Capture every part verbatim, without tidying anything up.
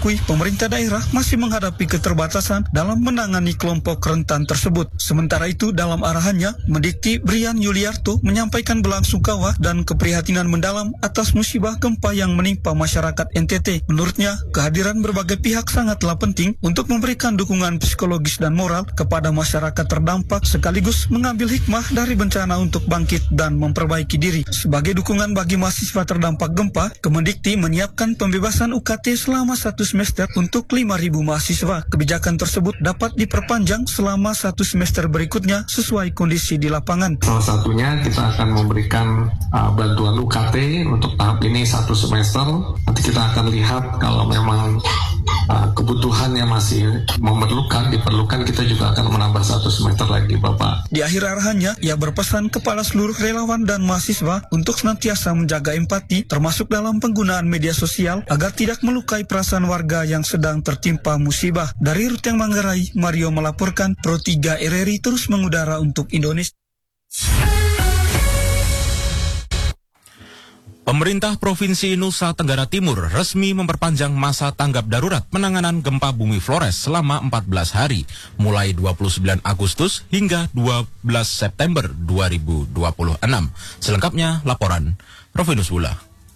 mengakui pemerintah daerah masih menghadapi keterbatasan dalam menangani kelompok rentan tersebut. Sementara itu, dalam arahannya, Mendikti Brian Yuliarto menyampaikan belasungkawa dan keprihatinan mendalam atas musibah gempa yang menimpa masyarakat N T T. Menurutnya, kehadiran berbagai pihak sangatlah penting untuk memberikan dukungan psikologis dan moral kepada masyarakat terdampak sekaligus mengambil hikmah dari bencana untuk bangkit dan memperbaiki diri. Sebagai dukungan bagi mahasiswa terdampak gempa, Kemendikti menyiapkan pembebasan U K T selama satu semester untuk lima ribu mahasiswa. Kebijakan tersebut dapat diperpanjang selama satu semester berikutnya sesuai kondisi di lapangan. Salah satunya kita akan memberikan uh, bantuan U K T untuk tahap ini satu semester. Nanti kita akan lihat kalau memang uh, kebutuhan yang masih memerlukan, diperlukan, kita juga akan menambah satu semester lagi, Bapak. Di akhir arahannya, ia berpesan kepada seluruh relawan dan mahasiswa untuk senantiasa menjaga empati, termasuk dalam penggunaan media sosial, agar tidak melukai perasaan warga yang sedang tertimpa musibah. Dari Ruteng Manggarai, Mario melaporkan, Pro tiga R R I terus mengudara untuk Indonesia. Pemerintah Provinsi Nusa Tenggara Timur resmi memperpanjang masa tanggap darurat penanganan gempa bumi Flores selama empat belas hari, mulai dua puluh sembilan Agustus hingga dua belas September dua ribu dua puluh enam. Selengkapnya laporan Rovinus Bula.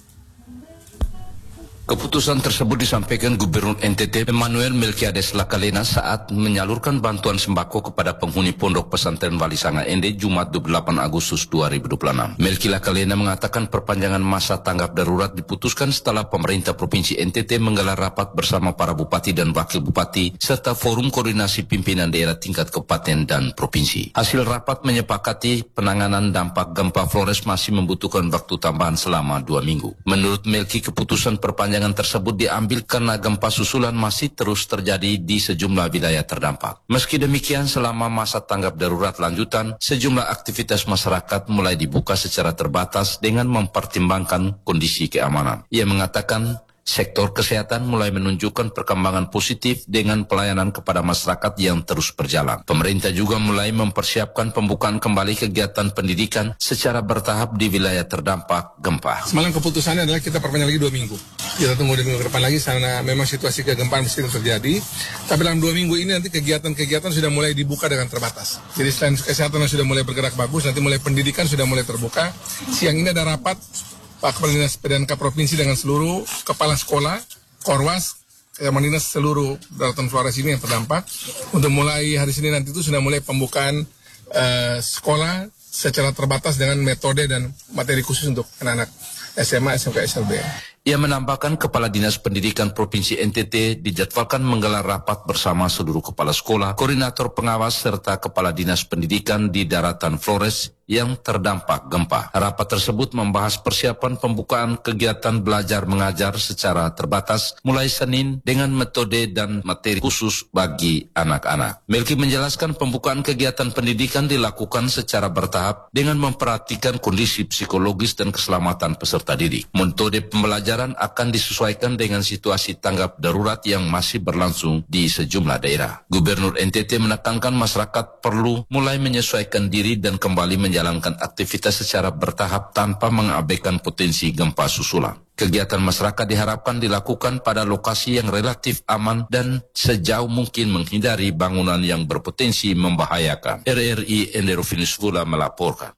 Keputusan tersebut disampaikan Gubernur N T T Emmanuel Melkiades Lakalena saat menyalurkan bantuan sembako kepada penghuni Pondok Pesantren Wali Sanga Ende Jumat dua puluh delapan Agustus dua ribu dua puluh enam. Melki Lakalena mengatakan perpanjangan masa tanggap darurat diputuskan setelah pemerintah Provinsi N T T menggelar rapat bersama para bupati dan wakil bupati serta forum koordinasi pimpinan daerah tingkat kabupaten dan provinsi. Hasil rapat menyepakati penanganan dampak gempa Flores masih membutuhkan waktu tambahan selama dua minggu. Menurut Melki, keputusan perpanjangan tersebut diambil karena gempa susulan masih terus terjadi di sejumlah wilayah terdampak. Meski demikian, selama masa tanggap darurat lanjutan, sejumlah aktivitas masyarakat mulai dibuka secara terbatas dengan mempertimbangkan kondisi keamanan. Ia mengatakan sektor kesehatan mulai menunjukkan perkembangan positif dengan pelayanan kepada masyarakat yang terus berjalan. Pemerintah juga mulai mempersiapkan pembukaan kembali kegiatan pendidikan secara bertahap di wilayah terdampak gempa. Semalam keputusannya adalah kita perpanjang lagi dua minggu. Kita tunggu di minggu depan lagi karena memang situasi kegempaan mesti terjadi. Tapi dalam dua minggu ini nanti kegiatan-kegiatan sudah mulai dibuka dengan terbatas. Jadi selain kesehatan yang sudah mulai bergerak bagus, nanti mulai pendidikan sudah mulai terbuka. Siang ini ada rapat Pak Kepala Dinas P D N K Provinsi dengan seluruh kepala sekolah, Korwas, Kepala Dinas seluruh Daratan Flores ini yang terdampak. Untuk mulai hari Senin nanti itu sudah mulai pembukaan uh, sekolah secara terbatas dengan metode dan materi khusus untuk anak-anak S M A, S M K, S L B. Ia menambahkan Kepala Dinas Pendidikan Provinsi N T T dijadwalkan menggelar rapat bersama seluruh kepala sekolah, koordinator pengawas serta Kepala Dinas Pendidikan di Daratan Flores yang terdampak gempa. Rapat tersebut membahas persiapan pembukaan kegiatan belajar mengajar secara terbatas mulai Senin dengan metode dan materi khusus bagi anak-anak. Melki menjelaskan pembukaan kegiatan pendidikan dilakukan secara bertahap dengan memperhatikan kondisi psikologis dan keselamatan peserta didik. Metode pembelajaran akan disesuaikan dengan situasi tanggap darurat yang masih berlangsung di sejumlah daerah. Gubernur N T T menekankan masyarakat perlu mulai menyesuaikan diri dan kembali menjalankan menjalankan aktivitas secara bertahap tanpa mengabaikan potensi gempa susulan. Kegiatan masyarakat diharapkan dilakukan pada lokasi yang relatif aman dan sejauh mungkin menghindari bangunan yang berpotensi membahayakan. R R I Enderofinus Vula melaporkan.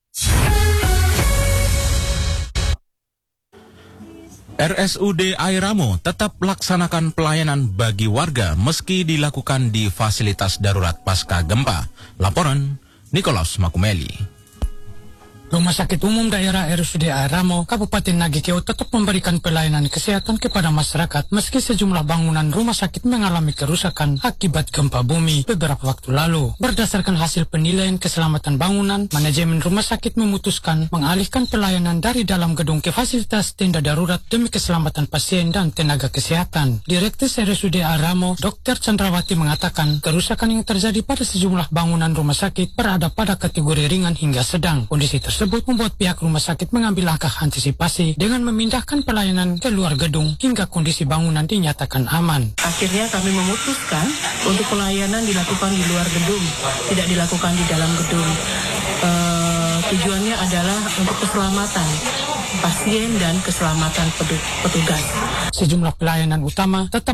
R S U D Airamo tetap laksanakan pelayanan bagi warga meski dilakukan di fasilitas darurat pasca gempa. Laporan Nikolaus Makumeli. Rumah Sakit Umum Daerah R S U D Airamo, Kabupaten Nagekeo tetap memberikan pelayanan kesehatan kepada masyarakat meski sejumlah bangunan rumah sakit mengalami kerusakan akibat gempa bumi beberapa waktu lalu. Berdasarkan hasil penilaian keselamatan bangunan, manajemen rumah sakit memutuskan mengalihkan pelayanan dari dalam gedung ke fasilitas tenda darurat demi keselamatan pasien dan tenaga kesehatan. Direktur R S U D Airamo, Dokter Chandrawati mengatakan kerusakan yang terjadi pada sejumlah bangunan rumah sakit berada pada kategori ringan hingga sedang. Kondisi tersebut tersebut membuat pihak rumah sakit mengambil langkah antisipasi dengan memindahkan pelayanan ke luar gedung hingga kondisi bangunan dinyatakan aman. Akhirnya kami memutuskan untuk pelayanan dilakukan di luar gedung, tidak dilakukan di dalam gedung. E, tujuannya adalah untuk keselamatan pasien dan keselamatan petugas. Sejumlah pelayanan utama tetap